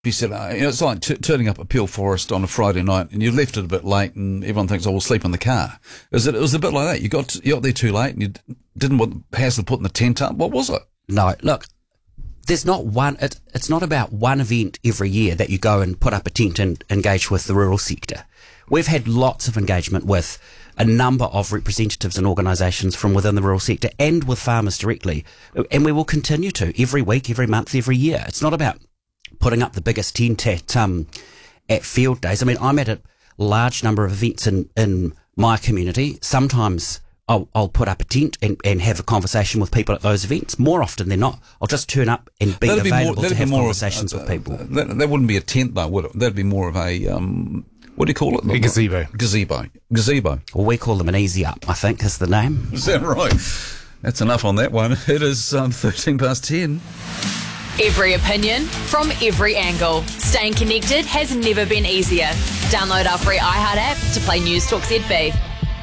He said, it's like turning up at Peel Forest on a Friday night and you left it a bit late and everyone thinks, we'll sleep in the car. It was a bit like that. You got there too late and you didn't want hassle putting the tent up. What was it? No, look, there's not one, it's not about one event every year that you go and put up a tent and engage with the rural sector. We've had lots of engagement with a number of representatives and organisations from within the rural sector and with farmers directly. And we will continue to every week, every month, every year. It's not about putting up the biggest tent at field days. I mean, I'm at a large number of events in my community. Sometimes I'll put up a tent and have a conversation with people at those events. More often than not, I'll just turn up and be available to have conversations with people. That wouldn't be a tent though, would it? That'd be more of a... what do you call it? A gazebo. Gazebo. Well, we call them an easy up, I think, is the name. Is that right? That's enough on that one. It is 13 past 10. Every opinion from every angle. Staying connected has never been easier. Download our free iHeart app to play News Talk ZB.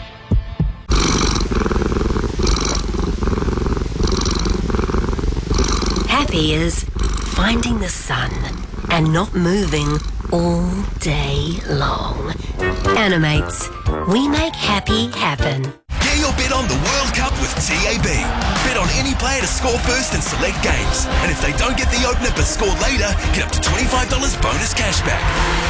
Happy is finding the sun and not moving all day long. Animates. We make happy happen. Get your bet on the World Cup with TAB. Bet on any player to score first in select games. And if they don't get the opener but score later, get up to $25 bonus cashback.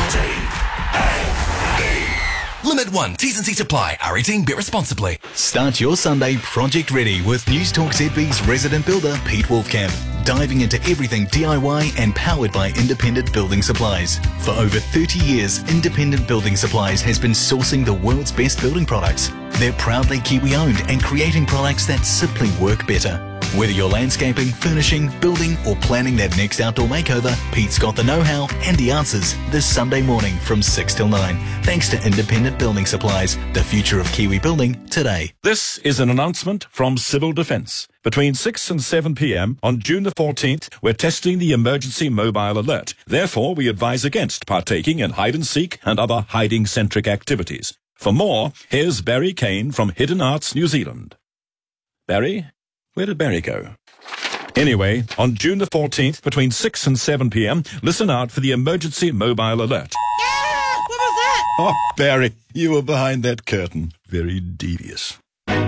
TAB. Limit 1. T's and C's apply. R18. Bet responsibly. Start your Sunday project ready with News Talk ZB's resident builder, Pete Wolfcamp. Diving into everything DIY and powered by Independent Building Supplies. For over 30 years, Independent Building Supplies has been sourcing the world's best building products. They're proudly Kiwi-owned and creating products that simply work better. Whether you're landscaping, furnishing, building, or planning that next outdoor makeover, Pete's got the know-how and the answers this Sunday morning from 6 till 9. Thanks to Independent Building Supplies, the future of Kiwi building today. This is an announcement from Civil Defence. Between 6 and 7 p.m. on June the 14th, we're testing the emergency mobile alert. Therefore, we advise against partaking in hide-and-seek and other hiding-centric activities. For more, here's Barry Kane from Hidden Arts New Zealand. Barry? Where did Barry go? Anyway, on June the 14th, between 6 and 7 p.m, listen out for the emergency mobile alert. Yeah, what was that? Oh, Barry, you were behind that curtain. Very devious.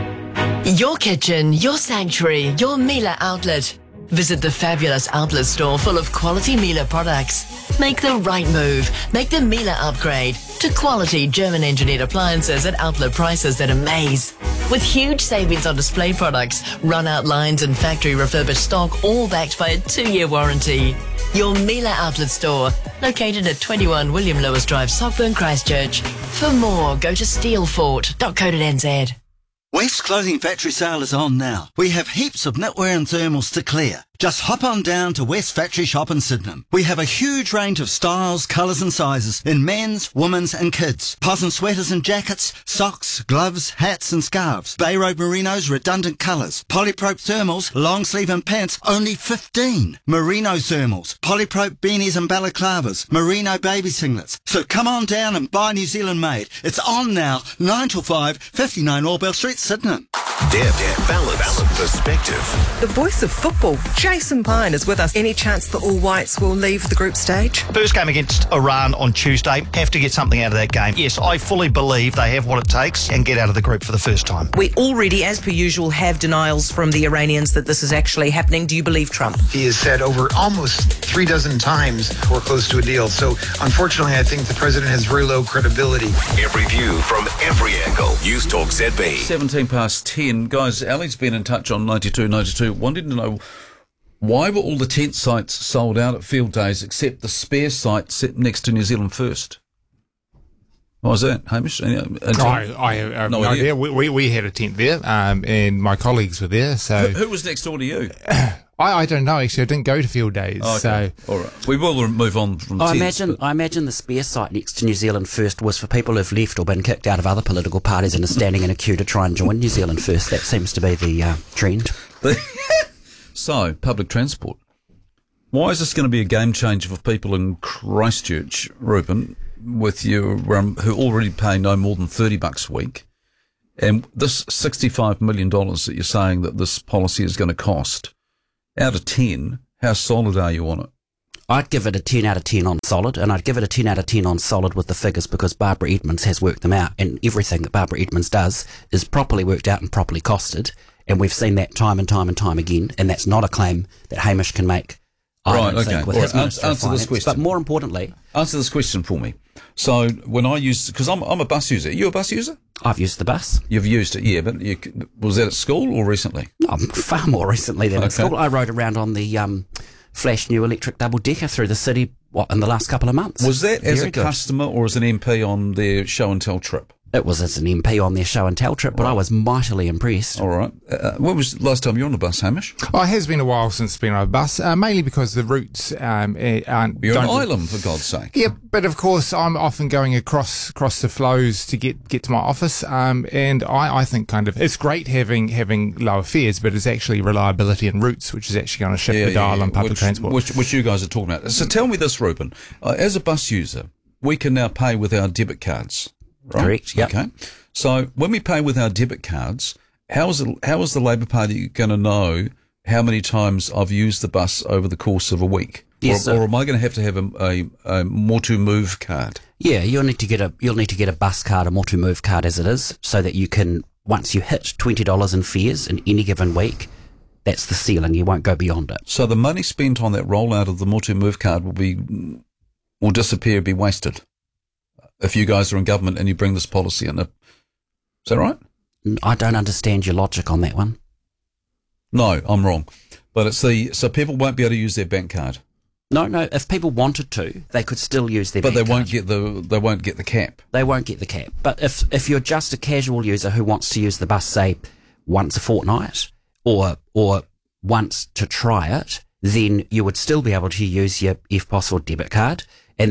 Your kitchen, your sanctuary, your Miele outlet. Visit the fabulous outlet store full of quality Miele products. Make the right move. Make the Miele upgrade to quality German-engineered appliances at outlet prices that amaze. With huge savings on display products, run-out lines and factory refurbished stock, all backed by a 2-year warranty. Your Miele outlet store, located at 21 William Lewis Drive, Sockburn, Christchurch. For more, go to steelfort.co.nz. West Clothing Factory sale is on now. We have heaps of knitwear and thermals to clear. Just hop on down to West Factory Shop in Sydenham. We have a huge range of styles, colours and sizes in men's, women's and kids. Pozen sweaters and jackets, socks, gloves, hats and scarves. Bay Road Merinos, redundant colours. Polyprop thermals, long sleeve and pants, only 15. Merino thermals, polyprop beanies and balaclavas, merino baby singlets. So come on down and buy New Zealand made. It's on now, 9 till 5, 59 Orbell Street, Sydenham. Balance, perspective. The voice of football, Jason Pine, is with us. Any chance the All Whites will leave the group stage? First game against Iran on Tuesday. Have to get something out of that game. Yes, I fully believe they have what it takes and get out of the group for the first time. We already, as per usual, have denials from the Iranians that this is actually happening. Do you believe Trump? He has said over almost 36 times we're close to a deal. So, unfortunately, I think the president has very low credibility. Every view from every angle. News Talk ZB. 17 past 10. Guys, Ali's been in touch on 92, wanting to know why were all the tent sites sold out at field days except the spare site set next to New Zealand First? What was that, Hamish? I have no idea. We had a tent there, and my colleagues were there. So who was next door to you? I don't know, actually. I didn't go to field days. Oh, okay. So all right. We will move on from I tents, imagine the spare site next to New Zealand First was for people who've left or been kicked out of other political parties and are standing in a queue to try and join New Zealand First. That seems to be the trend. So, public transport. Why is this going to be a game changer for people in Christchurch, Reuben, with you who already pay no more than $30 a week? And this $65 million that you're saying that this policy is going to cost, out of 10, how solid are you on it? I'd give it a 10 out of 10 on solid, and I'd give it a 10 out of 10 on solid with the figures because Barbara Edmonds has worked them out, and everything that Barbara Edmonds does is properly worked out and properly costed, and we've seen that time and time and time again, and that's not a claim that Hamish can make, I don't think, with his Minister of Finance. This question. But more importantly... Answer this question for me. So when I used... Because I'm a bus user. Are you a bus user? I've used the bus. You've used it, yeah, but was that at school or recently? No, far more recently than at school. I rode around on the... flash new electric double-decker through the city in the last couple of months. Was that as a customer or as an MP on their show and tell trip? It was as an MP on their show and tell trip, but I was mightily impressed. All right. When was the last time you were on a bus, Hamish? Oh, it has been a while since I've been on a bus, mainly because the routes aren't... You're an island, for God's sake. Yeah, but of course I'm often going across the flows to get to my office, and I think kind of it's great having lower fares, but it's actually reliability and routes which is actually going to shift the dial on public transport. Which you guys are talking about. So tell me this, Ruben. As a bus user, we can now pay with our debit cards. Right? Correct, yeah. Okay. So when we pay with our debit cards, how is the Labor Party going to know how many times I've used the bus over the course of a week? Yes, or am I going to have a Motu Move card? Yeah, you'll need to get a bus card, a Motu Move card as it is, so that you can, once you hit $20 in fares in any given week, that's the ceiling. You won't go beyond it. So the money spent on that rollout of the Motu Move card will disappear, be wasted. If you guys are in government and you bring this policy in, is that right? I don't understand your logic on that one. No, I'm wrong. But so people won't be able to use their bank card. No. If people wanted to, they could still use their bank card. But they won't get the cap. They won't get the cap. But if you're just a casual user who wants to use the bus, say once a fortnight or once to try it, then you would still be able to use your EFTPOS or debit card,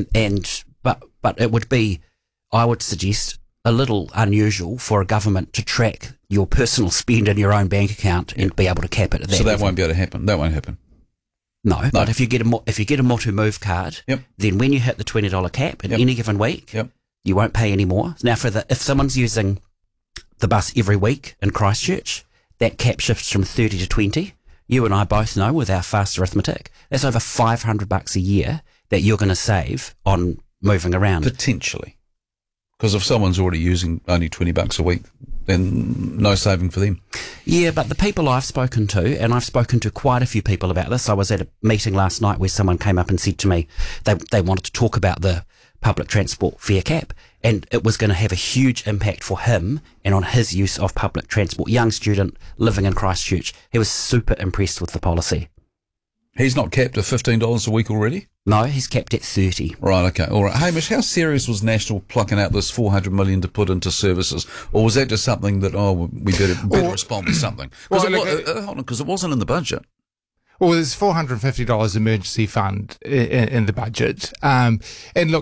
But it would be, I would suggest, a little unusual for a government to track your personal spend in your own bank account and be able to cap it at that. So that won't be able to happen. That won't happen. No, but if you get a Motu Move card, then when you hit the $20 cap in any given week, you won't pay any more. Now, if someone's using the bus every week in Christchurch, that cap shifts from 30 to 20. You and I both know with our fast arithmetic, that's over $500 a year that you're going to save on moving around. Potentially. Because if someone's already using only $20 a week, then no saving for them. Yeah, but the people I've spoken to, and I've spoken to quite a few people about this, I was at a meeting last night where someone came up and said to me they wanted to talk about the public transport fare cap, and it was going to have a huge impact for him and on his use of public transport. Young student living in Christchurch. He was super impressed with the policy. He's not capped at $15 a week already? No, he's capped at 30. Right, okay. All right. Hamish, how serious was National plucking out this $400 million to put into services? Or was that just something that, we better respond with something? Because it wasn't in the budget. Well, there's $450 emergency fund in the budget. And look,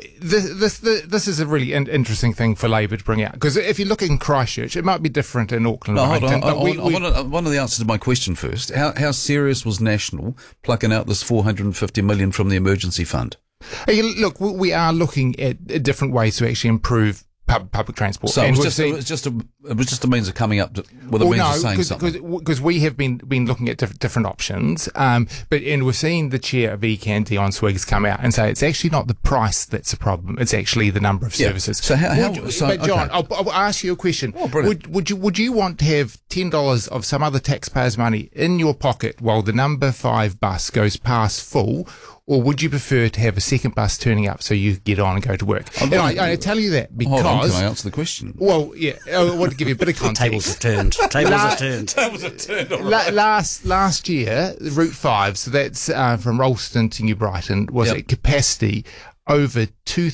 this is a really interesting thing for Labor to bring out. Because if you look in Christchurch, it might be different in Auckland. No, hold on. I want the answer to my question first. How serious was National plucking out this $450 million from the emergency fund? Look, we are looking at different ways to actually improve public transport. So it was just a means of coming up with a means of saying something. Because we have been looking at different options, but we've seen the chair of ECAN, Dion Swiggs, come out and say it's actually not the price that's a problem; it's actually the number of services. So but John, I'll ask you a question. Oh, brilliant. Would you want to have $10 of some other taxpayer's money in your pocket while the number 5 bus goes past full? Or would you prefer to have a second bus turning up so you get on and go to work? And I tell you that because... Hold on, can I answer the question? Well, yeah, I want to give you a bit of context. Tables have turned. Tables have turned. All right. Last year, Route 5, so that's from Ralston to New Brighton, was at capacity over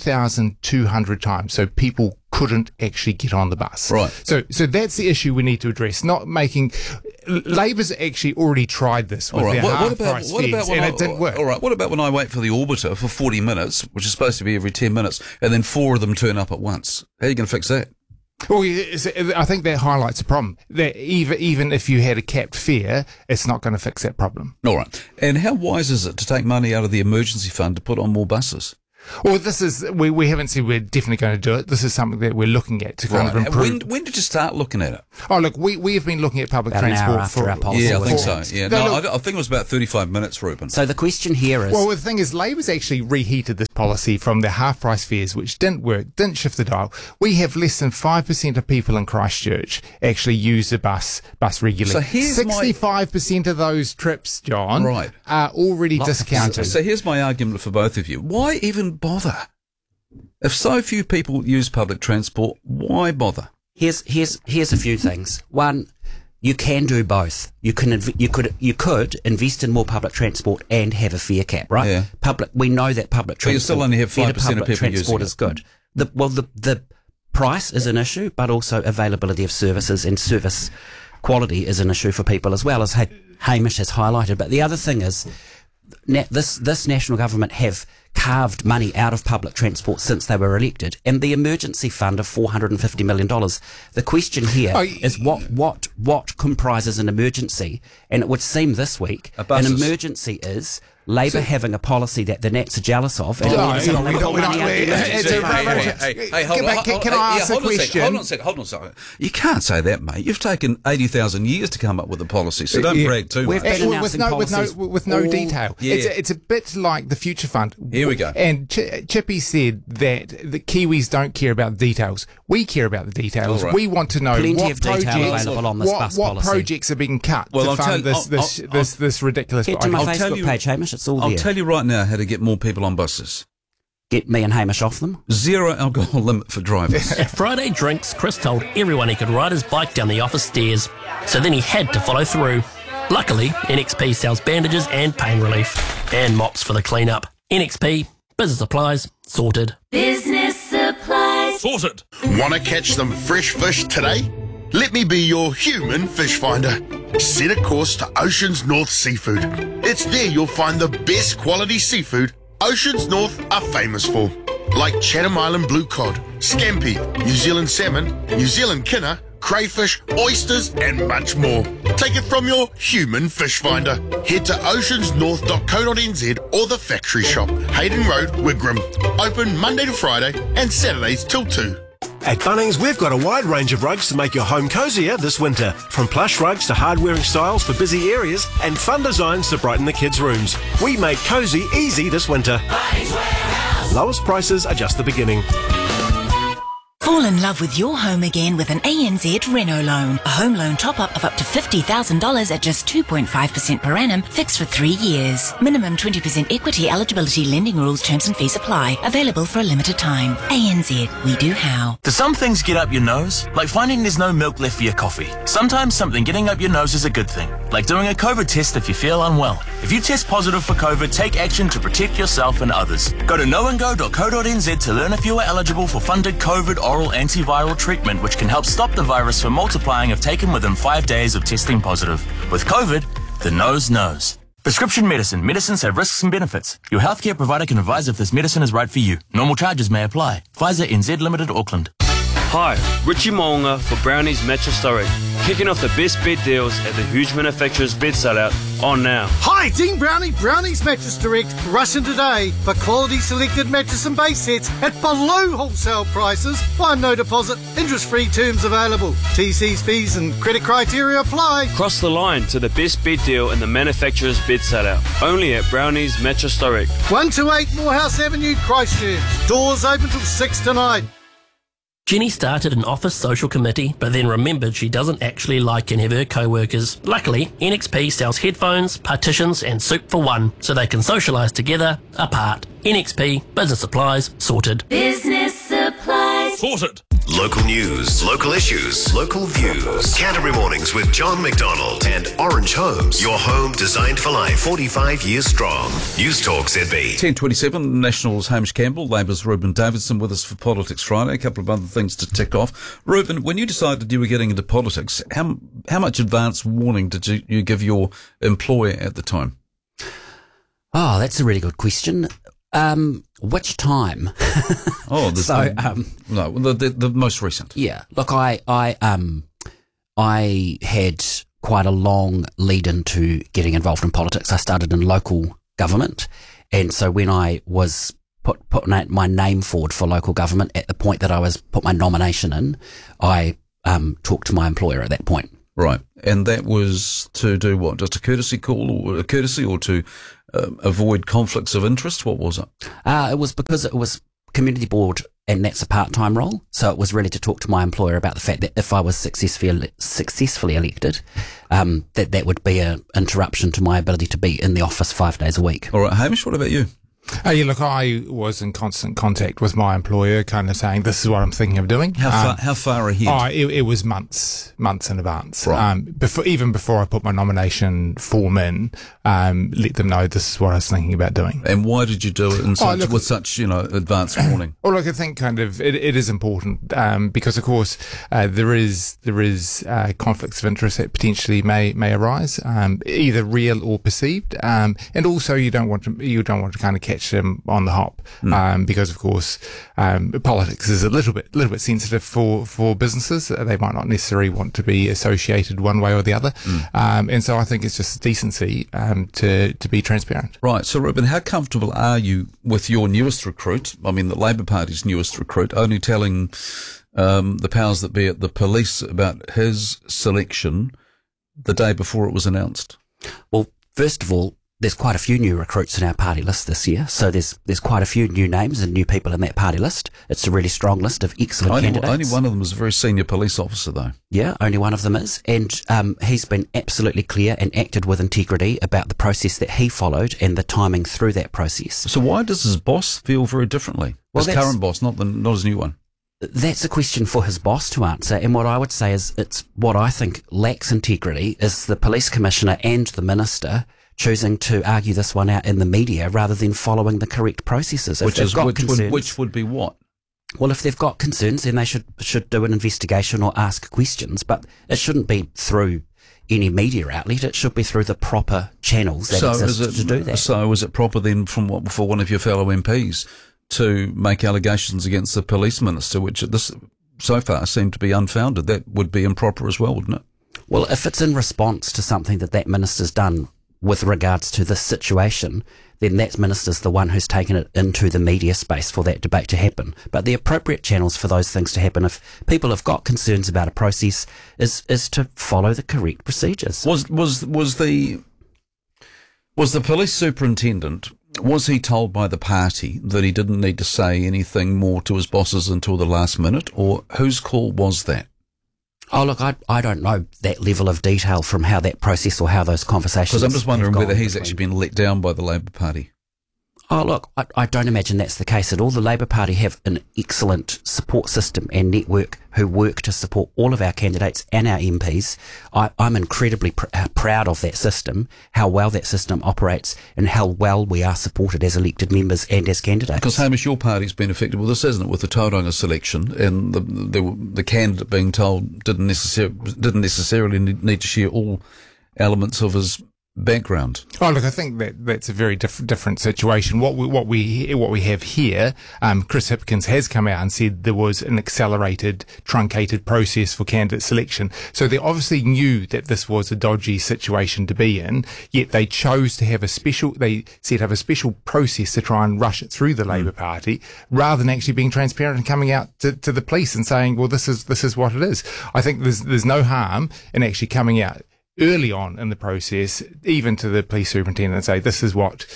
2,200 times. So people couldn't actually get on the bus. Right. So that's the issue we need to address, not making... Labor's actually already tried this with their half-price fares, and it didn't work. All right, what about when I wait for the Orbiter for 40 minutes, which is supposed to be every 10 minutes, and then 4 of them turn up at once? How are you going to fix that? Well, I think that highlights a problem. That even if you had a capped fare, it's not going to fix that problem. All right. And how wise is it to take money out of the emergency fund to put on more buses? Well, this is, we haven't said we're definitely going to do it. This is something that we're looking at to kind of improve. When did you start looking at it? Oh, look, we have been looking at public transport for... our policy. Yeah, I think so. Yeah, no, look, I think it was about 35 minutes, Ruben. So the question here is... Well, the thing is, Labour's actually reheated this policy from the half-price fares, which didn't work, didn't shift the dial. We have less than 5% of people in Christchurch actually use the bus regularly. So here's 65% of those trips, John, Right. are already discounted. So here's my argument for both of you. Why even bother? If so few people use public transport, why bother? Here's a few things. One, you can do both. You could invest in more public transport and have a fare cap, right? Yeah. We know that public transport. But you still only have 5% of people transport using is good. The price is an issue, but also availability of services and service quality is an issue for people as well, as Hamish has highlighted. But the other thing is, this national government have carved money out of public transport since they were elected, and the emergency fund of $450 million. The question here is what comprises an emergency, and it would seem this week an emergency is Labor having a policy that the Nats are jealous of. And Can I ask a question? Hold on a second. You can't say that, mate. You've taken 80,000 years to come up with a policy, so don't brag too much. With no detail. Yeah. It's a bit like the Future Fund. Here we go. And Chippy said that the Kiwis don't care about the details. We care about the details. Right. We want to know what projects are being cut to fund this ridiculous. Get to my Facebook page, Hamish. It's all there. I'll tell you right now how to get more people on buses. Get me and Hamish off them. 0 alcohol limit for drivers. At Friday Drinks, Chris told everyone he could ride his bike down the office stairs, so then he had to follow through. Luckily, NXP sells bandages and pain relief, and mops for the clean-up. NXP, business supplies, sorted. Business supplies. Sorted. Want to catch some fresh fish today? Let me be your human fish finder. Set a course to Oceans North Seafood. It's there you'll find the best quality seafood Oceans North are famous for, like Chatham Island blue cod, scampi, New Zealand salmon, New Zealand kinner, crayfish, oysters, and much more. Take it from your human fish finder. Head to oceansnorth.co.nz or the factory shop, Hayden Road, Wigram. Open Monday to Friday and Saturdays till 2. At Bunnings, we've got a wide range of rugs to make your home cosier this winter. From plush rugs to hard-wearing styles for busy areas and fun designs to brighten the kids' rooms. We make cosy easy this winter. Lowest prices are just the beginning. Fall in love with your home again with an ANZ Reno loan. A home loan top-up of up to $50,000 at just 2.5% per annum, fixed for 3 years. Minimum 20% equity eligibility, lending rules, terms and fees apply. Available for a limited time. ANZ, we do how. Do some things get up your nose? Like finding there's no milk left for your coffee. Sometimes something getting up your nose is a good thing. Like doing a COVID test if you feel unwell. If you test positive for COVID, take action to protect yourself and others. Go to knowandgo.co.nz to learn if you are eligible for funded COVID oral antiviral treatment, which can help stop the virus from multiplying if taken within 5 days of testing positive. With COVID, the nose knows. Prescription medicine. Medicines have risks and benefits. Your healthcare provider can advise if this medicine is right for you. Normal charges may apply. Pfizer NZ Limited, Auckland. Hi, Richie Moonga for Brownies Mattress Direct. Kicking off the best bed deals at the huge manufacturer's bed sellout on now. Hi, Dean Brownie, Brownies Mattress Direct. Rushing today for quality selected mattress and base sets at below wholesale prices. Buy no deposit, interest-free terms available. TC's fees and credit criteria apply. Cross the line to the best bed deal in the manufacturer's bed sellout. Only at Brownies Mattress Direct. 128 Morehouse Avenue, Christchurch. Doors open till 6 tonight. Jenny started an office social committee, but then remembered she doesn't actually like any of her co-workers. Luckily, NXP sells headphones, partitions and soup for one, so they can socialise together, apart. NXP, business supplies, sorted. Business supplies. Sorted. Local news, local issues, local views. Canterbury Mornings with John McDonald and Orange Homes. Your home designed for life, 45 years strong. News Talk ZB. 10:27, Nationals Hamish Campbell, Labour's Ruben Davidson with us for Politics Friday. A couple of other things to tick off. Ruben, when you decided you were getting into politics, how much advance warning did you give your employer at the time? Oh, that's a really good question. Which time? Oh, so the most recent. Yeah, look, I had quite a long lead into getting involved in politics. I started in local government, and so when I was put my name forward for local government, at the point that I was put my nomination in, I talked to my employer at that point. Right. And that was to do what? Just a courtesy call, or to avoid conflicts of interest? What was it? It was because it was community board, and that's a part-time role. So it was really to talk to my employer about the fact that if I was successfully elected, that would be an interruption to my ability to be in the office 5 days a week. All right, Hamish, what about you? Yeah, look, I was in constant contact with my employer, kind of saying, this is what I'm thinking of doing. How far ahead? It was months in advance. Right. Even before I put my nomination form in, let them know this is what I was thinking about doing. And why did you do it with such advance warning? Well, look, I think kind of it is important because, of course, there is conflicts of interest that potentially may arise, either real or perceived, and also you don't want to kind of catch them on the hop, because of course politics is a little bit sensitive for businesses. They might not necessarily want to be associated one way or the other, and so I think it's just decency to be transparent. Right. So, Ruben, how comfortable are you with your newest recruit? I mean, the Labour Party's newest recruit, only telling the powers that be at the police about his selection the day before it was announced? Well, first of all, there's quite a few new recruits in our party list this year, so there's quite a few new names and new people in that party list. It's a really strong list of excellent candidates. Only one of them is a very senior police officer, though. Yeah, only one of them is, and he's been absolutely clear and acted with integrity about the process that he followed and the timing through that process. So why does his boss feel very differently? Well, his current boss, not his new one. That's a question for his boss to answer, and what I would say is it's what I think lacks integrity is the police commissioner and the minister choosing to argue this one out in the media rather than following the correct processes. Which would be what? Well, if they've got concerns, then they should do an investigation or ask questions, but it shouldn't be through any media outlet. It should be through the proper channels that exist to do that. So is it proper then for one of your fellow MPs to make allegations against the police minister, which this so far seem to be unfounded? That would be improper as well, wouldn't it? Well, if it's in response to something that minister's done with regards to this situation, then that minister's the one who's taken it into the media space for that debate to happen. But the appropriate channels for those things to happen, if people have got concerns about a process, is to follow the correct procedures. Was the police superintendent, was he told by the party that he didn't need to say anything more to his bosses until the last minute, or whose call was that? Oh, look, I don't know that level of detail from how that process or how those conversations. Because I'm just wondering whether he's actually been let down by the Labour Party. Oh, look, I don't imagine that's the case at all. The Labour Party have an excellent support system and network who work to support all of our candidates and our MPs. I'm incredibly proud of that system, how well that system operates and how well we are supported as elected members and as candidates. Because, Hamish, your party's been affected with this, hasn't it, with the Tauranga selection and the candidate being told didn't necessarily need to share all elements of his background. Oh, look, I think that's a very different situation. What we have here, Chris Hipkins has come out and said there was an accelerated, truncated process for candidate selection. So they obviously knew that this was a dodgy situation to be in, yet they chose to have they set up a special process to try and rush it through the Labour Party, rather than actually being transparent and coming out to the police and saying, well, this is what it is. I think there's no harm in actually coming out early on in the process, even to the police superintendent, and say, this is what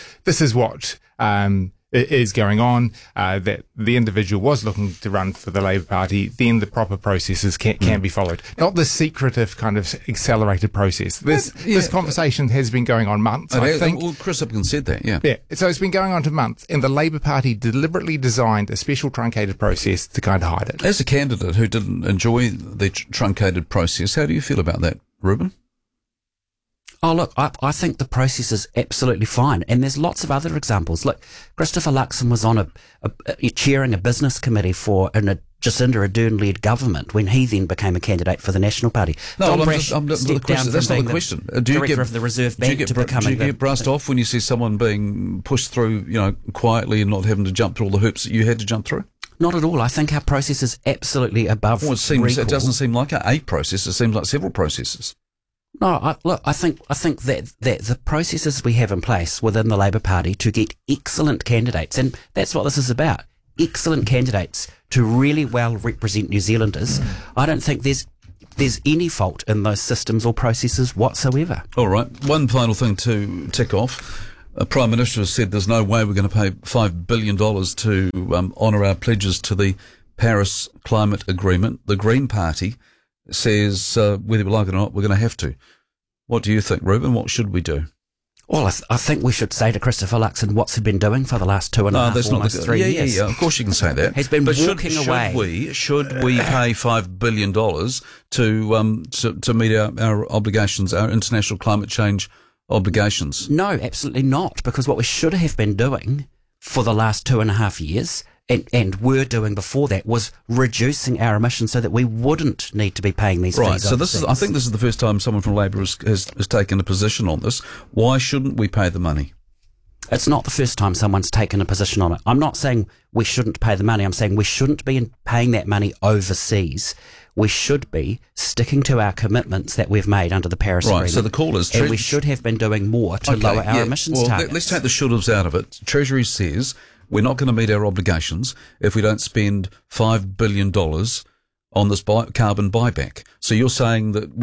is going on, that the individual was looking to run for the Labour Party, then the proper processes can be followed. Not this secretive kind of accelerated process. This conversation has been going on months. I think. Well, Chris Hipkins said that, yeah. Yeah, so it's been going on to months, and the Labour Party deliberately designed a special truncated process to kind of hide it. As a candidate who didn't enjoy the truncated process, how do you feel about that, Ruben? Oh, look, I think the process is absolutely fine. And there's lots of other examples. Look, Christopher Luxon was on chairing a business committee in a Jacinda Ardern-led government when he then became a candidate for the National Party. No, that's not the question. Director of the Reserve Bank to becoming... Do you get brushed off when you see someone being pushed through, quietly and not having to jump through all the hoops that you had to jump through? Not at all. I think our process is absolutely above recall. It doesn't seem like a process. It seems like several processes. No, I think that the processes we have in place within the Labour Party to get excellent candidates, and that's what this is about, excellent candidates to really well represent New Zealanders. I don't think there's any fault in those systems or processes whatsoever. All right. One final thing to tick off. The Prime Minister has said there's no way we're going to pay $5 billion to honour our pledges to the Paris Climate Agreement. The Green Party says, whether we like it or not, we're going to have to. What do you think, Ruben? What should we do? Well, I think we should say to Christopher Luxon what's he been doing for the last 2.5, almost 3 years. Yeah, of course you can say that. He's been walking away. Should we pay $5 billion to meet our obligations, our international climate change obligations? No, absolutely not, because what we should have been doing for the last 2.5 years and were doing before that was reducing our emissions so that we wouldn't need to be paying these fees. Right, so I think this is the first time someone from Labour has taken a position on this. Why shouldn't we pay the money? It's not the first time someone's taken a position on it. I'm not saying we shouldn't pay the money. I'm saying we shouldn't be paying that money overseas. We should be sticking to our commitments that we've made under the Paris Agreement. Right, so the call is... and we should have been doing more to lower our emissions targets. Let's take the should-haves out of it. Treasury says we're not going to meet our obligations if we don't spend $5 billion on this carbon buyback. So you're saying that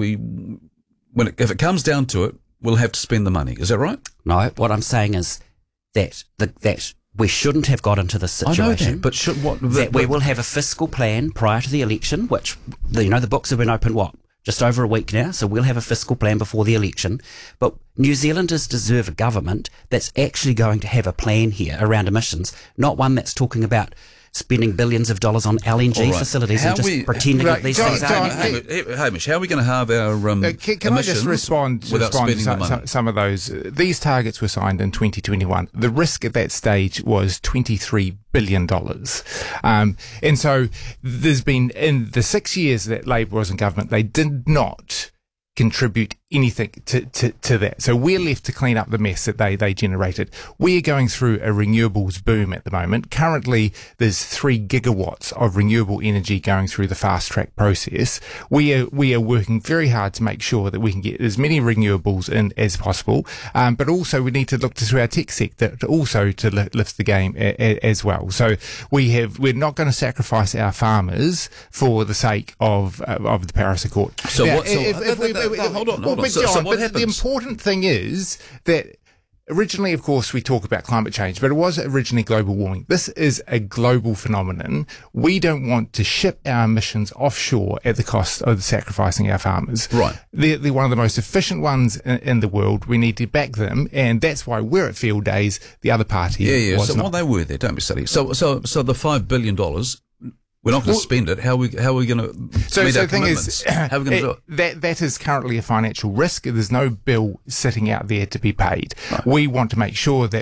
if it comes down to it, we'll have to spend the money. Is that right? No, what I'm saying is that we shouldn't have got into this situation. I know that, but we will have a fiscal plan prior to the election, which, the books have been open, just over a week now, so we'll have a fiscal plan before the election. But New Zealanders deserve a government that's actually going to have a plan here around emissions, not one that's talking about spending billions of dollars on LNG facilities and just pretending that these things are... Hamish, how are we going to have our Can I just respond to some of those? These targets were signed in 2021. The risk at that stage was $23 billion. And so there's been, in the 6 years that Labour was in government, they did not contribute anything to that. So we're left to clean up the mess that they generated. We're going through a renewables boom at the moment. Currently, there's 3 gigawatts of renewable energy going through the fast track process. We are working very hard to make sure that we can get as many renewables in as possible. But also we need to look to our tech sector to lift the game as well. So we're not going to sacrifice our farmers for the sake of the Paris Accord. So now, hold on. But John, the important thing is that originally, of course, we talk about climate change, but it was originally global warming. This is a global phenomenon. We don't want to ship our emissions offshore at the cost of sacrificing our farmers. Right. They're one of the most efficient ones in the world. We need to back them, and that's why we're at field days. The other party was not. Well, they were there, don't be silly. So the $5 billion... we're not going to spend it. How are we going to meet our commitments? How are we going to do it? That is currently a financial risk. There's no bill sitting out there to be paid. Right. We want to make sure that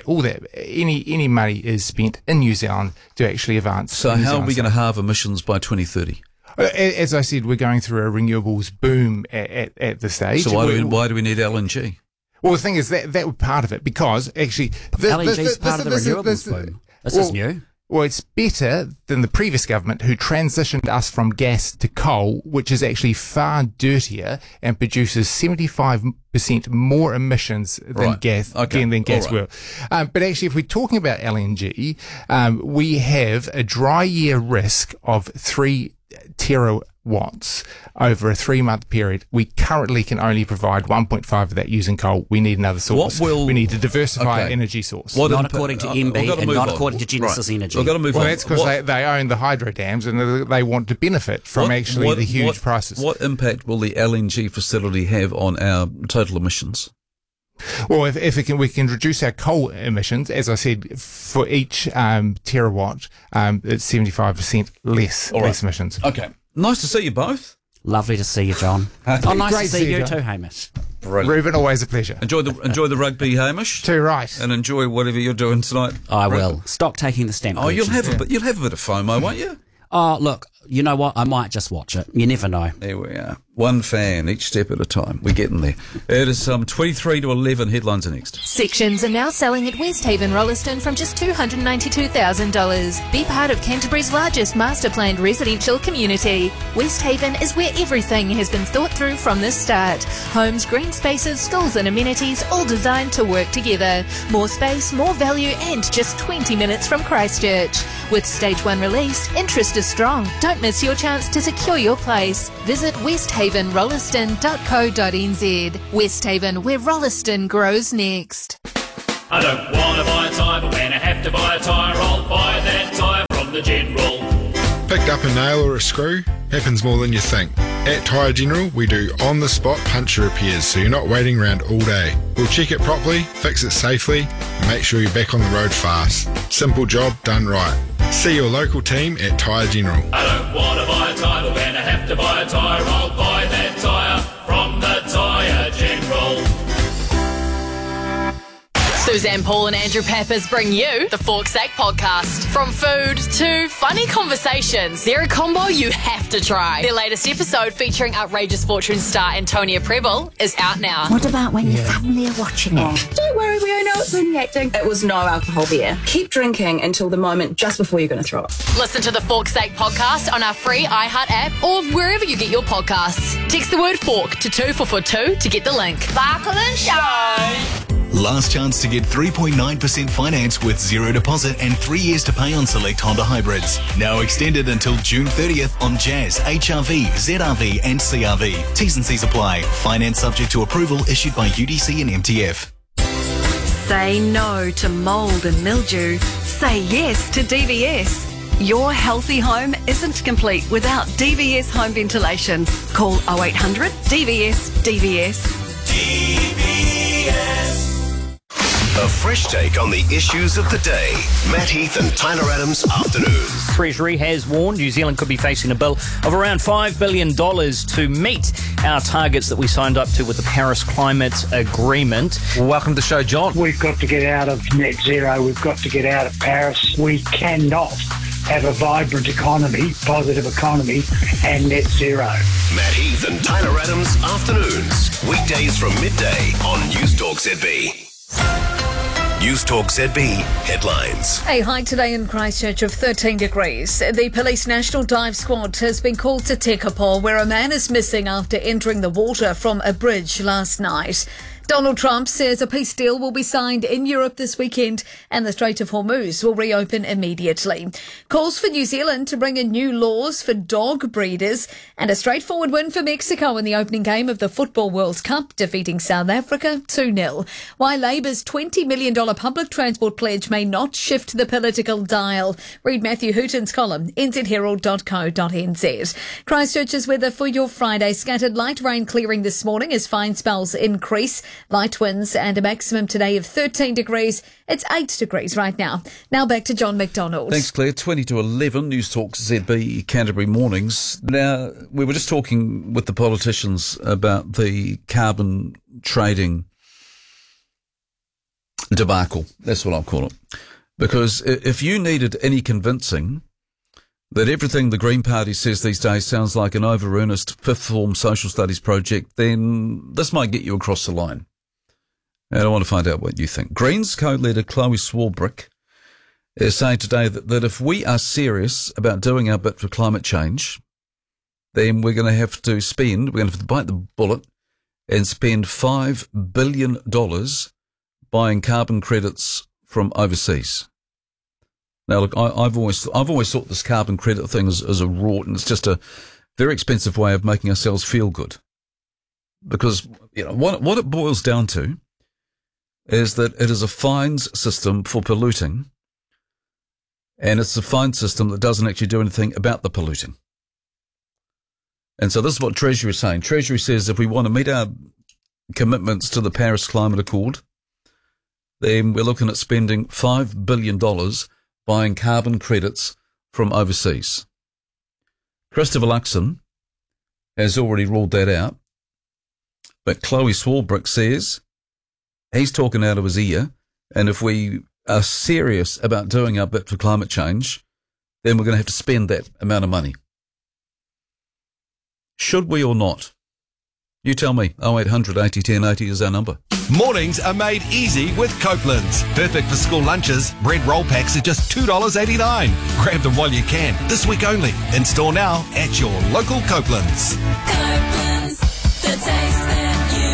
any money is spent in New Zealand to actually advance. So how are we going to halve emissions by 2030? As I said, we're going through a renewables boom at this stage. So why do we need LNG? Well, the thing is that was part of it, because actually LNG is part of the renewables boom. This is new. Well, it's better than the previous government, who transitioned us from gas to coal, which is actually far dirtier and produces 75% more emissions than gas will. But actually, if we're talking about LNG, we have a dry year risk of 3 terawatts over a 3-month period. We currently can only provide 1.5 of that using coal. We need another source. We need to diversify our energy source. Not according to MB and not according to Genesis Energy. We've got to move on. Well, that's because they own the hydro dams and they want to benefit from the huge prices. What impact will the LNG facility have on our total emissions? Well, if we can reduce our coal emissions, as I said, for each terawatt, it's 75% less emissions. Okay. Nice to see you both. Lovely to see you, John. Nice to see you too, Hamish. Brilliant. Ruben, always a pleasure. Enjoy the rugby, Hamish. Too right. And enjoy whatever you're doing tonight. I will. Stop taking the stamp. Oh, you'll have a bit of FOMO, won't you? Oh, look, you know what? I might just watch it. You never know. There we are. One fan, each step at a time. We're getting there. It is 23 to 11. Headlines are next. Sections are now selling at Westhaven Rolleston from just $292,000. Be part of Canterbury's largest master planned residential community. Westhaven is where everything has been thought through from the start. Homes, green spaces, schools and amenities, all designed to work together. More space, more value, and just 20 minutes from Christchurch. With Stage 1 released, interest is strong. Don't miss your chance to secure your place. Visit westhavenrolleston.co.nz. Westhaven, where Rolleston grows next. I don't want to buy a tyre, but when I have to buy a tyre, I'll buy that tyre from the General. Picked up a nail or a screw? Happens more than you think. At Tyre General, we do on-the-spot puncture repairs, so you're not waiting around all day. We'll check it properly, fix it safely, and make sure you're back on the road fast. Simple job done right. See your local team at Tyre General. I don't want to buy a tyre, but when I have to buy a tyre, I'll buy that tyre from the Tyre General. Suzanne Paul and Andrew Pappas bring you the Fork's Sake podcast. From food to funny conversations, they're a combo you have to try. Their latest episode, featuring Outrageous Fortune star Antonia Preble, is out now. What about when your family are watching it? Don't worry, we all know it's only acting. It was no alcohol beer. Keep drinking until the moment just before you're going to throw up. Listen to the Fork's Sake podcast on our free iHeart app or wherever you get your podcasts. Text the word fork to 2442 to get the link. Sparkle and shine. Last chance to get 3.9% finance with zero deposit and 3 years to pay on select Honda hybrids. Now extended until June 30th on Jazz, HRV, ZRV and CRV. T's and C's apply. Finance subject to approval issued by UDC and MTF. Say no to mould and mildew. Say yes to DVS. Your healthy home isn't complete without DVS home ventilation. Call 0800 DVS DVS. DVS. A fresh take on the issues of the day. Matt Heath and Tyler Adams afternoons. Treasury has warned New Zealand could be facing a bill of around $5 billion to meet our targets that we signed up to with the Paris Climate Agreement. Welcome to the show, John. We've got to get out of net zero. We've got to get out of Paris. We cannot have a vibrant economy, positive economy, and net zero. Matt Heath and Tyler Adams afternoons. Weekdays from midday on News Talk ZB. News Talk ZB headlines. A high today in Christchurch of 13 degrees. The Police National Dive Squad has been called to Tekapo, where a man is missing after entering the water from a bridge last night. Donald Trump says a peace deal will be signed in Europe this weekend and the Strait of Hormuz will reopen immediately. Calls for New Zealand to bring in new laws for dog breeders and a straightforward win for Mexico in the opening game of the Football World Cup, defeating South Africa 2-0. Why Labour's $20 million public transport pledge may not shift the political dial. Read Matthew Hooton's column, nzherald.co.nz. Christchurch's weather for your Friday. Scattered light rain clearing this morning as fine spells increase. Light winds and a maximum today of 13 degrees. It's 8 degrees right now. Now back to John McDonald. Thanks, Claire. 20 to 11, News Talk ZB Canterbury Mornings. Now, we were just talking with the politicians about the carbon trading debacle. That's what I'll call it. Because if you needed any convincing that everything the Green Party says these days sounds like an over-earnest fifth form social studies project, then this might get you across the line. And I want to find out what you think. Greens co-leader Chloe Swarbrick is saying today that if we are serious about doing our bit for climate change, then we're going to have to bite the bullet and spend $5 billion buying carbon credits from overseas. Now, look, I've always thought this carbon credit thing is a rort, and it's just a very expensive way of making ourselves feel good. Because, what it boils down to is that it is a fines system for polluting, and it's a fine system that doesn't actually do anything about the polluting. And so this is what Treasury is saying. Treasury says if we want to meet our commitments to the Paris Climate Accord, then we're looking at spending $5 billion buying carbon credits from overseas. Christopher Luxon has already ruled that out, but Chloe Swarbrick says he's talking out of his ear, and if we are serious about doing our bit for climate change, then we're going to have to spend that amount of money. Should we or not? You tell me. 0800 80 10 80 is our number. Mornings are made easy with Copeland's. Perfect for school lunches. Bread roll packs are just $2.89. Grab them while you can. This week only. In store now at your local Copeland's. Copeland's, the taste that you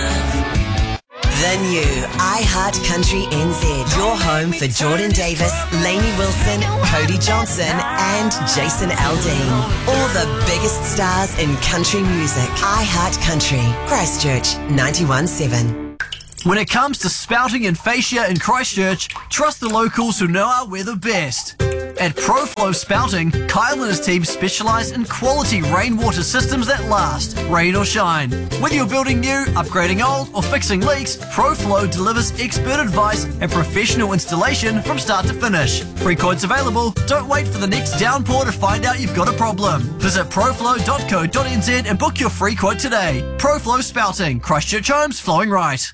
love. The new iHeart Country NZ. Your home for Jordan Davis, Lainey Wilson, Cody Johnson and Jason Aldean. All the biggest stars in country music. iHeart Country. Christchurch 91.7. When it comes to spouting and fascia in Christchurch, trust the locals who know our weather best. At ProFlow Spouting, Kyle and his team specialise in quality rainwater systems that last, rain or shine. Whether you're building new, upgrading old, or fixing leaks, ProFlow delivers expert advice and professional installation from start to finish. Free quotes available. Don't wait for the next downpour to find out you've got a problem. Visit proflow.co.nz and book your free quote today. ProFlow Spouting, Christchurch homes flowing right.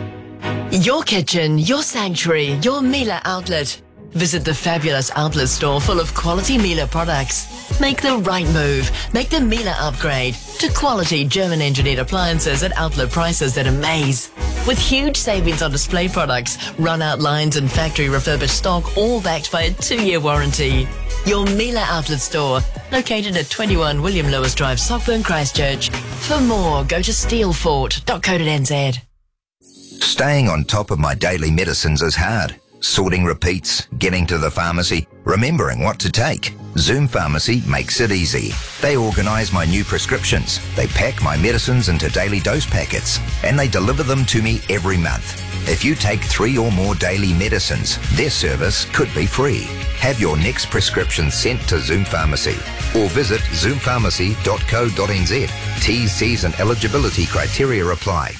Your kitchen, your sanctuary, your Miele outlet. Visit the fabulous outlet store full of quality Miele products. Make the right move. Make the Miele upgrade to quality German-engineered appliances at outlet prices that amaze. With huge savings on display products, run-out lines and factory refurbished stock, all backed by a 2-year warranty. Your Miele outlet store, located at 21 William Lewis Drive, Sockburn, Christchurch. For more, go to steelfort.co.nz. Staying on top of my daily medicines is hard. Sorting repeats, getting to the pharmacy, remembering what to take. Zoom Pharmacy makes it easy. They organise my new prescriptions. They pack my medicines into daily dose packets, and they deliver them to me every month. If you take 3 or more daily medicines, their service could be free. Have your next prescription sent to Zoom Pharmacy or visit zoompharmacy.co.nz. T's, C's and eligibility criteria apply.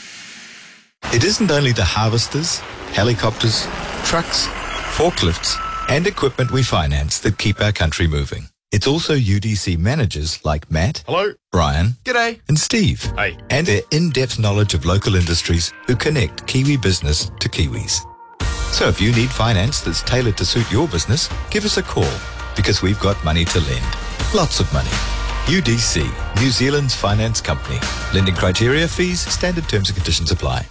It isn't only the harvesters, helicopters, trucks, forklifts, and equipment we finance that keep our country moving. It's also UDC managers like Matt, hello, Brian, g'day, and Steve, hey, and their in-depth knowledge of local industries who connect Kiwi business to Kiwis. So if you need finance that's tailored to suit your business, give us a call because we've got money to lend. Lots of money. UDC, New Zealand's finance company. Lending criteria, fees, standard terms and conditions apply.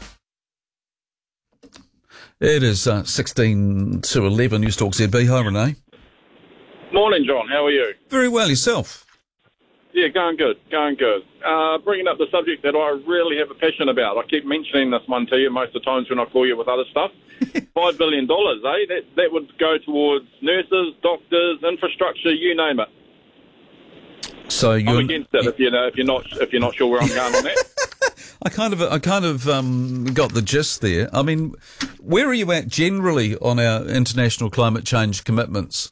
It is 16 to 11. News Talk ZB. Hi, Renee. Morning, John. How are you? Very well. Yourself? Yeah, going good. Bringing up the subject that I really have a passion about. I keep mentioning this one to you most of the times when I call you with other stuff. $5 billion, eh? That would go towards nurses, doctors, infrastructure, you name it. So I'm against it. If you're not sure where I'm going on that. I kind of got the gist there. I mean, where are you at generally on our international climate change commitments?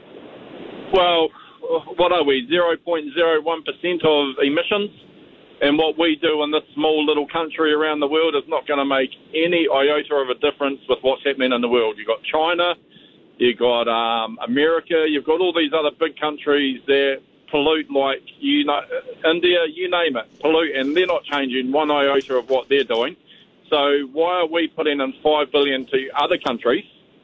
Well, what are we? 0.01% of emissions, and what we do in this small little country around the world is not going to make any iota of a difference with what's happening in the world. You've got China, you've got America, you've got all these other big countries that pollute like, India, you name it, pollute, and they're not changing one iota of what they're doing. So why are we putting in $5 billion to other countries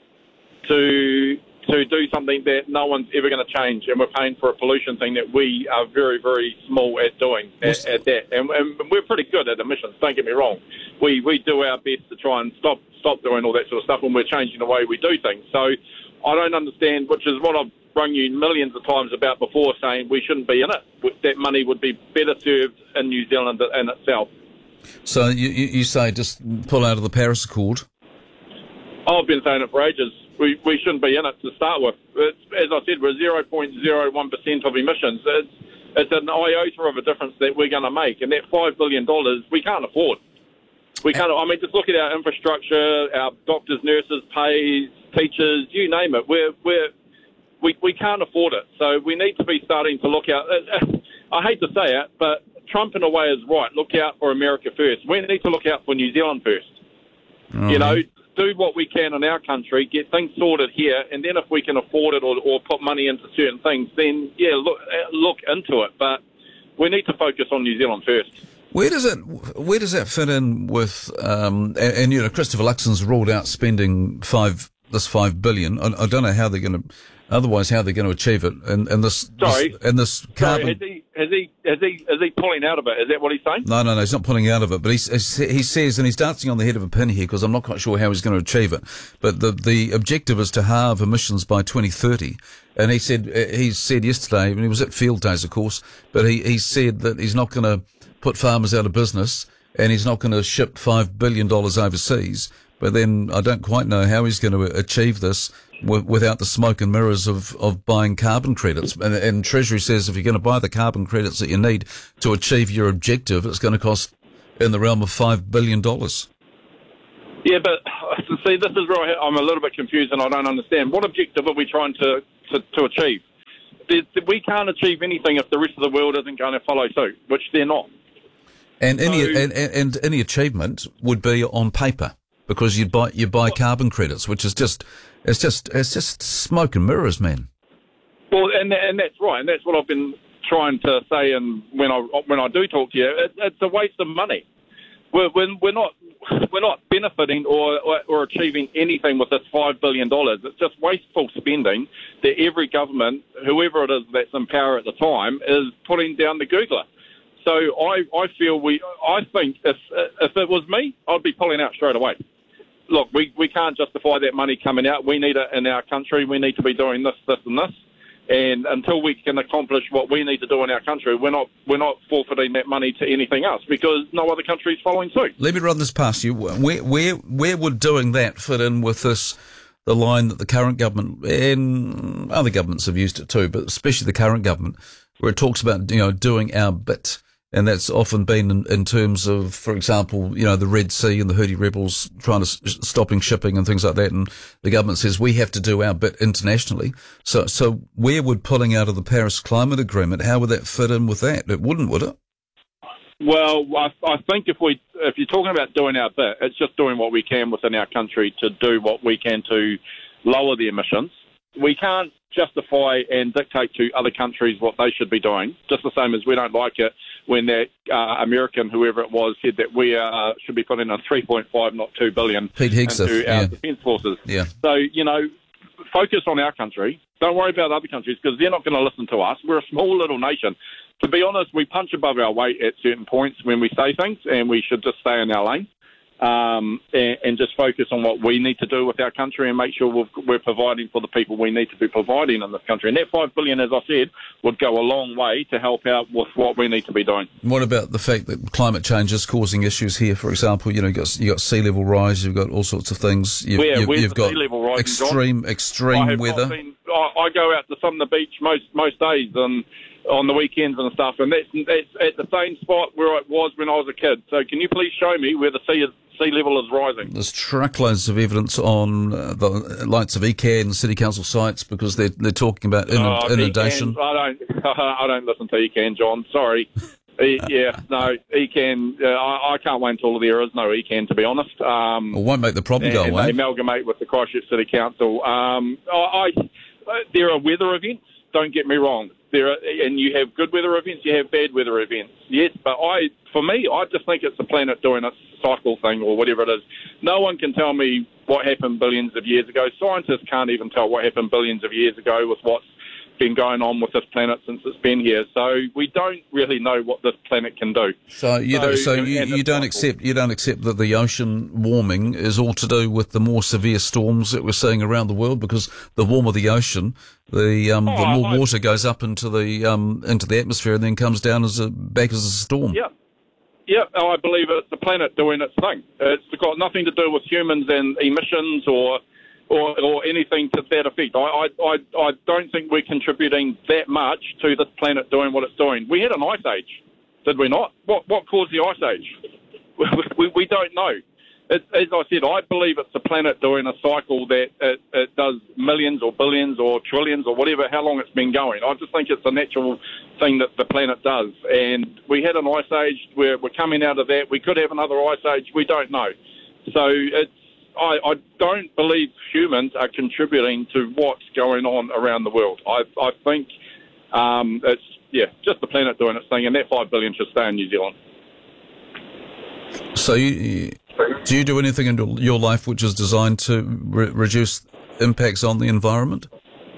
to do something that no one's ever going to change, and we're paying for a pollution thing that we are very, very small at doing at that. And we're pretty good at emissions, don't get me wrong. We do our best to try and stop doing all that sort of stuff, and we're changing the way we do things. So I don't understand, which is what I've rung you millions of times about before, saying we shouldn't be in it. That money would be better served in New Zealand in itself. So you say just pull out of the Paris Accord? I've been saying it for ages. We shouldn't be in it to start with. As I said, we're 0.01% of emissions. It's an iota of a difference that we're going to make, and that $5 billion we can't afford. We can't. I mean, just look at our infrastructure, our doctors, nurses, pays, teachers, you name it. We can't afford it. So we need to be starting to look out. I hate to say it, but Trump in a way is right. Look out for America first. We need to look out for New Zealand first. Mm-hmm. You know, do what we can in our country, get things sorted here, and then if we can afford it or put money into certain things, then, yeah, look into it. But we need to focus on New Zealand first. Where does that fit in with, and you know, Christopher Luxon's ruled out spending $5 billion. I don't know how they're going to, otherwise how they're going to achieve it. And this carbon. Sorry, Is he pulling out of it? Is that what he's saying? No, he's not pulling out of it. But he says, and he's dancing on the head of a pin here because I'm not quite sure how he's going to achieve it. But the objective is to halve emissions by 2030. And he said yesterday, and he was at Field Days, of course, but he said that he's not going to put farmers out of business and he's not going to ship $5 billion overseas. But then I don't quite know how he's going to achieve this without the smoke and mirrors of buying carbon credits. And Treasury says if you're going to buy the carbon credits that you need to achieve your objective, it's going to cost in the realm of $5 billion. Yeah, but see, this is where I'm a little bit confused and I don't understand. What objective are we trying to achieve? We can't achieve anything if the rest of the world isn't going to follow suit, which they're not. And any achievement would be on paper because you buy carbon credits, which is just smoke and mirrors, man. Well, and that's right, and that's what I've been trying to say. And when I do talk to you, it's a waste of money. We're not benefiting or achieving anything with this $5 billion. It's just wasteful spending that every government, whoever it is that's in power at the time, is putting down the Googler. So I think if it was me, I'd be pulling out straight away. Look, we can't justify that money coming out. We need it in our country. We need to be doing this, this, and this. And until we can accomplish what we need to do in our country, we're not forfeiting that money to anything else because no other country is following suit. Let me run this past you. Where would doing that fit in with the line that the current government and other governments have used it too, but especially the current government, where it talks about doing our bit. And that's often been in terms of, for example, the Red Sea and the Houthi rebels trying to stopping shipping and things like that. And the government says we have to do our bit internationally. So where would pulling out of the Paris Climate Agreement, how would that fit in with that? It wouldn't, would it? Well, I think if you're talking about doing our bit, it's just doing what we can within our country to do what we can to lower the emissions. We can't justify and dictate to other countries what they should be doing, just the same as we don't like it when that American, whoever it was, said that we should be putting in 3.5, not 2 billion Pete Hegseth, into our defence forces. Yeah. So, focus on our country. Don't worry about other countries because they're not going to listen to us. We're a small little nation. To be honest, we punch above our weight at certain points when we say things, and we should just stay in our lane. And just focus on what we need to do with our country and make sure we're providing for the people we need to be providing in this country. And that $5 billion, as I said, would go a long way to help out with what we need to be doing. What about the fact that climate change is causing issues here? For example, you've got sea level rise, you've got all sorts of things. You've got sea level rising, extreme weather. I go out to some of the beach most days and on the weekends and stuff, and that's at the same spot where it was when I was a kid. So can you please show me where the sea level is rising? There's truckloads of evidence on the likes of ECAN and city council sites because they're talking about inundation. ECAN, I don't listen to ECAN, John. Sorry. ECAN. I can't wait until there is no ECAN, to be honest. It won't make the problem go away. They amalgamate with the Christchurch City Council. There are weather events. Don't get me wrong. And you have good weather events, you have bad weather events. Yes, but for me, I just think it's the planet doing its cycle thing or whatever it is. No one can tell me what happened billions of years ago. Scientists can't even tell what happened billions of years ago with what's been going on with this planet since it's been here. So we don't really know what this planet can do. So you don't accept that the ocean warming is all to do with the more severe storms that we're seeing around the world, because the warmer the ocean, the more water goes up into the atmosphere and then comes down back as a storm. Yeah, I believe it's the planet doing its thing. It's got nothing to do with humans and emissions or anything to that effect. I don't think we're contributing that much to this planet doing what it's doing. We had an ice age, did we not? What caused the ice age? we don't know. As I said, I believe it's the planet doing a cycle that it does millions or billions or trillions or whatever, how long it's been going. I just think it's a natural thing that the planet does. And we had an ice age. We're coming out of that. We could have another ice age. We don't know. So I don't believe humans are contributing to what's going on around the world. I think it's just the planet doing its thing, and that $5 billion should stay in New Zealand. So do you do anything in your life which is designed to reduce impacts on the environment?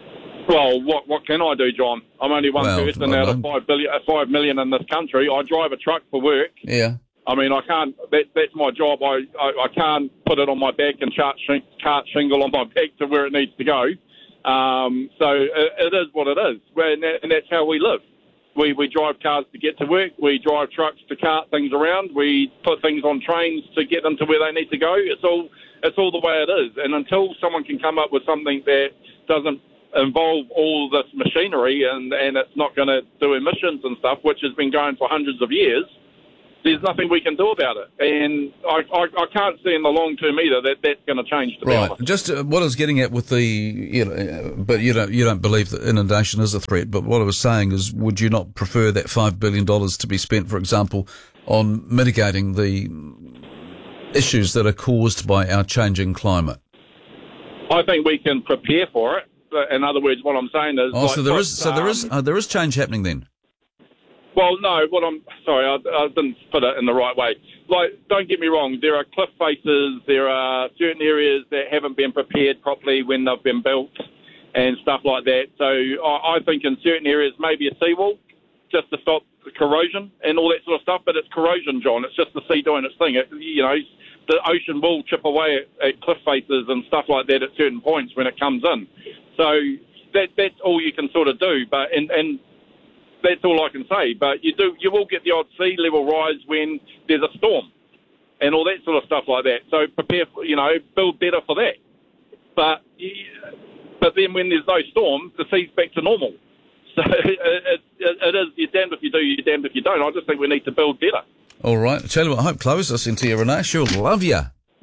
Well, what can I do, John? I'm only one person out of 5 million in this country. I drive a truck for work. Yeah. I mean, I can't. That's my job. I can't put it on my back and cart shingle on my back to where it needs to go. So it is what it is, and that's how we live. We drive cars to get to work. We drive trucks to cart things around. We put things on trains to get them to where they need to go. It's all the way it is. And until someone can come up with something that doesn't involve all this machinery and it's not going to do emissions and stuff, which has been going for hundreds of years, there's nothing we can do about it. And I can't see in the long term either that that's going to change, to be honest. Just what I was getting at with but you don't believe that inundation is a threat, but what I was saying is, would you not prefer that $5 billion to be spent, for example, on mitigating the issues that are caused by our changing climate? I think we can prepare for it. In other words, what I'm saying is... so there is change happening then? Well, no, sorry, I didn't put it in the right way. Like, don't get me wrong, there are cliff faces, there are certain areas that haven't been prepared properly when they've been built and stuff like that. So I think in certain areas, maybe a seawall, just to stop the corrosion and all that sort of stuff, but it's corrosion, John. It's just the sea doing its thing. The ocean will chip away at cliff faces and stuff like that at certain points when it comes in. So that's all you can sort of do, but and that's all I can say. But you will get the odd sea level rise when there's a storm and all that sort of stuff like that. So prepare, build better for that. But then when there's no storm, the sea's back to normal. So it is, you're damned if you do, you're damned if you don't. I just think we need to build better. All right. I tell you what, I hope Chloe's listening to you, Renee. She'll love you.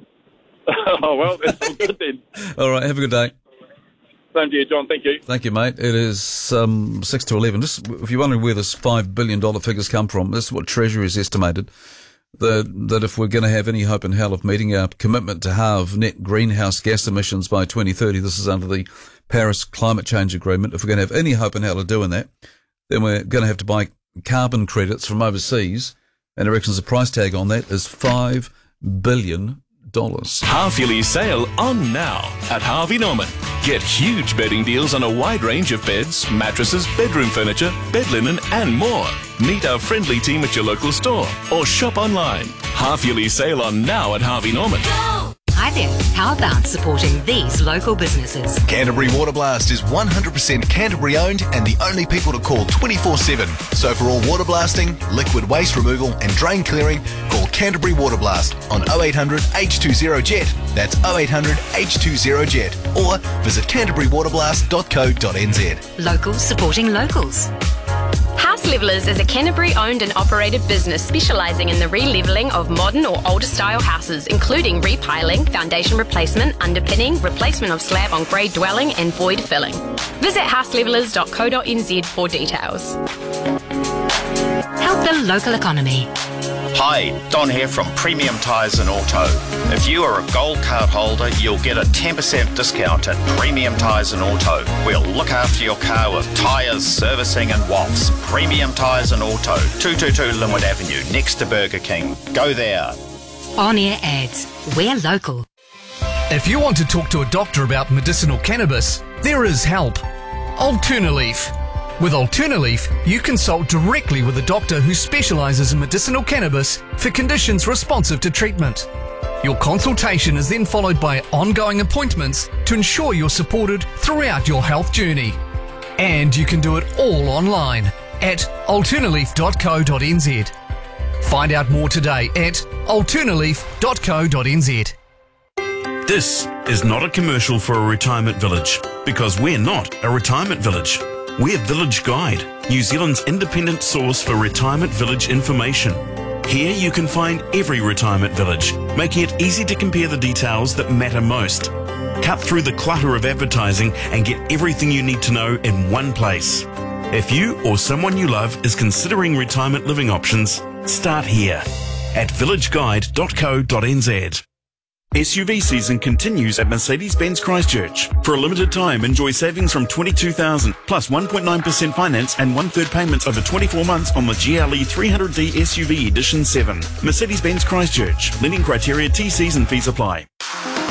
Oh, well, that's all good then. All right. Have a good day. Same to you, John. Thank you. Thank you, mate. It is 6 to 11. Just, if you're wondering where this $5 billion figures come from, this is what Treasury has estimated, that if we're going to have any hope in hell of meeting our commitment to halve net greenhouse gas emissions by 2030, this is under the Paris Climate Change Agreement, if we're going to have any hope in hell of doing that, then we're going to have to buy carbon credits from overseas, and it reckons the price tag on that is $5 billion. Half-yearly sale on now at Harvey Norman. Get huge bedding deals on a wide range of beds, mattresses, bedroom furniture, bed linen and more. Meet our friendly team at your local store or shop online. Half-yearly sale on now at Harvey Norman. Hi there. How about supporting these local businesses? Canterbury Water Blast is 100% Canterbury owned and the only people to call 24/7. So for all water blasting, liquid waste removal and drain clearing, call Canterbury Water Blast on 0800 H20JET. That's 0800 H20JET. Or visit canterburywaterblast.co.nz. Locals supporting locals. House Levelers is a Canterbury-owned and operated business specialising in the re-levelling of modern or older-style houses, including repiling, foundation replacement, underpinning, replacement of slab on grade dwelling and void filling. Visit houselevelers.co.nz for details. Help the local economy. Hi, Don here from Premium Tyres and Auto. If you are a gold card holder, you'll get a 10% discount at Premium Tyres and Auto. We'll look after your car with tyres, servicing and wafts. Premium Tyres and Auto, 222 Linwood Avenue, next to Burger King. Go there. On-air ads. We're local. If you want to talk to a doctor about medicinal cannabis, there is help. Alternaleaf. With Alternaleaf, you consult directly with a doctor who specialises in medicinal cannabis for conditions responsive to treatment. Your consultation is then followed by ongoing appointments to ensure you're supported throughout your health journey. And you can do it all online at alternaleaf.co.nz. Find out more today at alternaleaf.co.nz. This is not a commercial for a retirement village, because we're not a retirement village. We're Village Guide, New Zealand's independent source for retirement village information. Here you can find every retirement village, making it easy to compare the details that matter most. Cut through the clutter of advertising and get everything you need to know in one place. If you or someone you love is considering retirement living options, start here at villageguide.co.nz. SUV season continues at Mercedes-Benz Christchurch. For a limited time, enjoy savings from $22,000 plus 1.9% finance and 1/3 payments over 24 months on the GLE 300D SUV Edition 7. Mercedes-Benz Christchurch. Lending criteria, TCs and fees apply.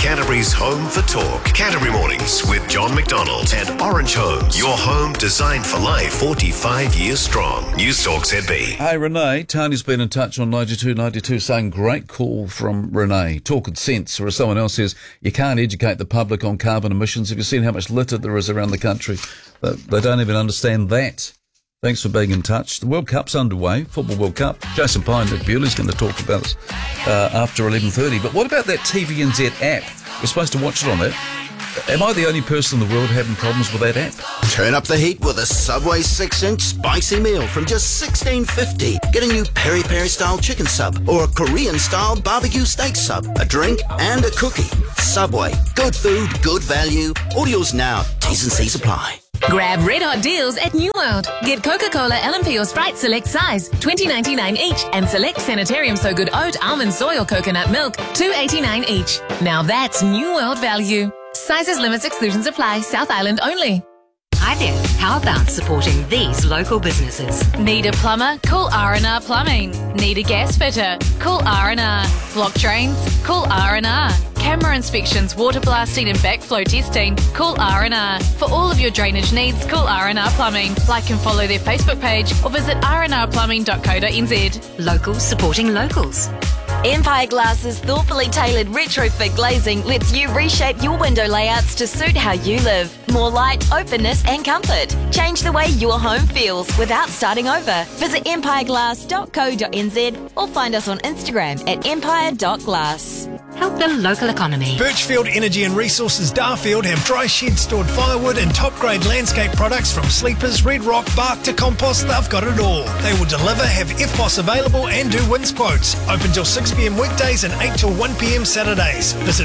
Canterbury's home for talk. Canterbury Mornings with John McDonald and Orange Homes. Your home designed for life, 45 years strong. News Talk ZB. Hey, Renee, Tony's been in touch on 9292 saying, great call from Renee. Talking sense. Or as someone else says, you can't educate the public on carbon emissions. Have you seen how much litter there is around the country? They don't even understand that. Thanks for being in touch. The World Cup's underway, Football World Cup. Jason Pye and Nick Bewley's going to talk about it after 11:30. But what about that TVNZ app? We're supposed to watch it on that. Am I the only person in the world having problems with that app? Turn up the heat with a Subway 6-inch spicy meal from just $16.50. Get a new peri-peri style chicken sub or a Korean style barbecue steak sub, a drink and a cookie. Subway. Good food, good value. Orders now. T's and C's apply. Grab red hot deals at New World. Get Coca-Cola, LMP or Sprite select size, $20.99 each, and select Sanitarium So Good Oat, Almond, Soy or Coconut Milk, $2.89 each. Now that's New World value. Sizes, limits, exclusions apply. South Island only. Hi there. How about supporting these local businesses? Need a plumber? Call R&R Plumbing. Need a gas fitter? Call R&R. Block drains? Call R&R. Camera inspections, water blasting and backflow testing? Call R&R. For all of your drainage needs, call R&R Plumbing. Like and follow their Facebook page or visit rnrplumbing.co.nz. Locals supporting locals. Empire Glass's thoughtfully tailored retrofit glazing lets you reshape your window layouts to suit how you live. More light, openness and comfort. Change the way your home feels without starting over. Visit empireglass.co.nz or find us on Instagram at empire.glass. Help the local economy. Birchfield Energy and Resources Darfield have dry shed stored firewood and top grade landscape products from sleepers, red rock, bark to compost. They've got it all. They will deliver, have FPOS available and do wins quotes. Open till 6 p.m. weekdays and 8 till 1 p.m. Saturdays. Visit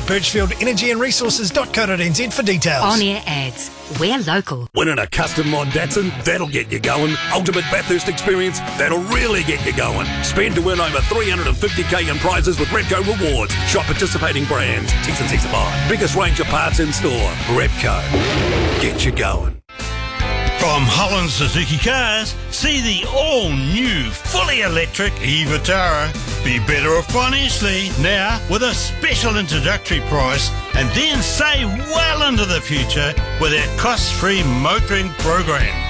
birchfieldenergyandresources.co.nz for details. On-air ads. We're local. Winning a custom mod Datsun, that'll get you going. Ultimate Bathurst experience, that'll really get you going. Spend to win over $350k in prizes with Repco Rewards. Shop participating brands. T's and C's apply. Biggest range of parts in store. Repco. Get you going. From Holland Suzuki Cars, see the all-new, fully electric e-Vitara. Be better off financially now with a special introductory price and then save well into the future with our cost-free motoring program.